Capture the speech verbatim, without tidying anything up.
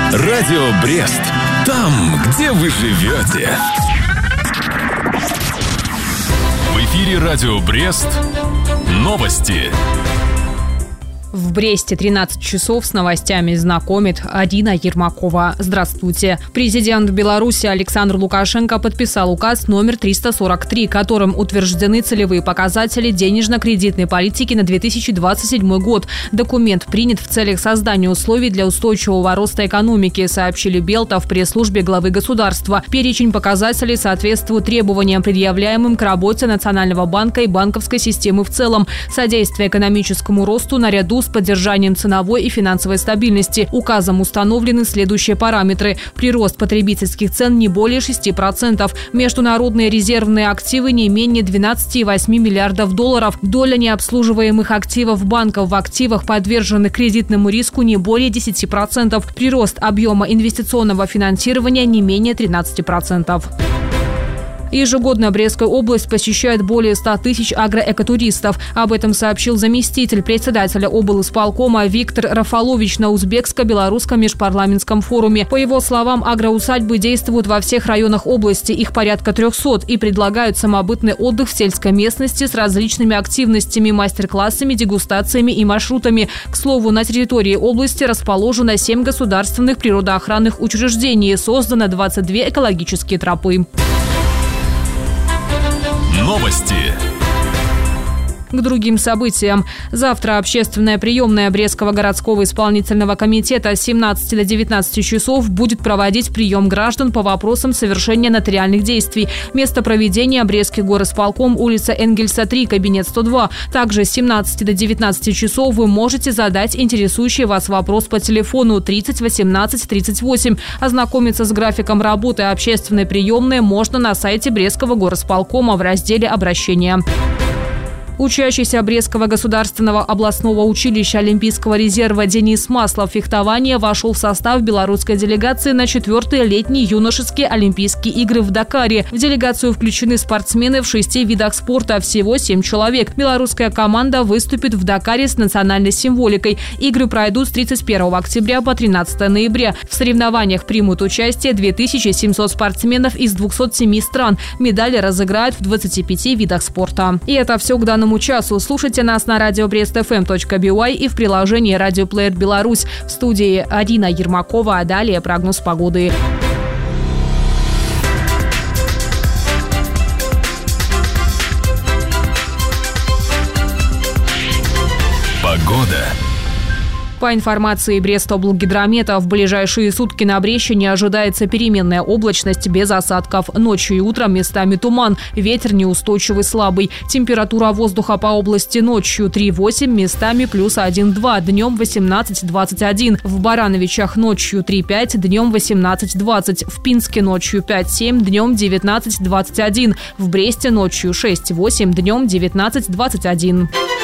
Радио Брест. Там, где вы живете. В эфире Радио Брест. Новости. В Бресте тринадцать часов с новостями знакомит Арина Ермакова. Здравствуйте. Президент Беларуси Александр Лукашенко подписал указ номер триста сорок три, которым утверждены целевые показатели денежно-кредитной политики на две тысячи двадцать седьмой год. Документ принят в целях создания условий для устойчивого роста экономики, сообщили Белта в пресс-службе главы государства. Перечень показателей соответствует требованиям, предъявляемым к работе Национального банка и банковской системы в целом, содействие экономическому росту наряду с поддержанием ценовой и финансовой стабильности. Указом установлены следующие параметры. Прирост потребительских цен не более шести процентов. Международные резервные активы не менее двенадцати целых восьми десятых миллиардов долларов. Доля необслуживаемых активов банков в активах, подверженных кредитному риску, не более десяти процентов. Прирост объема инвестиционного финансирования не менее тринадцати процентов. Ежегодно Брестская область посещает более ста тысяч агроэкотуристов. Об этом сообщил заместитель председателя облисполкома Виктор Рафалович на узбекско-белорусском межпарламентском форуме. По его словам, агроусадьбы действуют во всех районах области, их порядка трехсот, и предлагают самобытный отдых в сельской местности с различными активностями, мастер-классами, дегустациями и маршрутами. К слову, на территории области расположено семь государственных природоохранных учреждений, создано двадцать две экологические тропы. Новости. К другим событиям. Завтра общественная приемная Брестского городского исполнительного комитета с семнадцати до девятнадцати часов будет проводить прием граждан по вопросам совершения нотариальных действий. Место проведения — Брестский горисполком, улица Энгельса, три, кабинет сто два. Также с семнадцати до девятнадцати часов вы можете задать интересующий вас вопрос по телефону тридцать восемнадцать тридцать восемь. Ознакомиться с графиком работы общественной приемной можно на сайте Брестского горисполкома в разделе «Обращения». Учащийся Брестского государственного областного училища Олимпийского резерва Денис Маслов фехтования вошел в состав белорусской делегации на четвертые летние юношеские Олимпийские игры в Дакаре. В делегацию включены спортсмены в шести видах спорта, всего семь человек. Белорусская команда выступит в Дакаре с национальной символикой. Игры пройдут с тридцать первого октября по тринадцатое ноября. В соревнованиях примут участие две тысячи семьсот спортсменов из двухсот семи стран. Медали разыграют в двадцати пяти видах спорта. И это все к данному часу. Слушайте нас на радио брест эф эм точка би уай и в приложении «Радиоплеер Беларусь». В студии Арина Ермакова, а далее прогноз погоды. Погода. По информации Брестоблгидромета, в ближайшие сутки на Бресте не ожидается переменная облачность без осадков. Ночью и утром местами туман, ветер неустойчивый слабый. Температура воздуха по области ночью три восемь, местами плюс один два, днем восемнадцать двадцать один. В Барановичах ночью три пять, днем восемнадцать двадцать. В Пинске ночью пять семь, днем девятнадцать двадцать один. В Бресте ночью шесть восемь, днем девятнадцать двадцать один.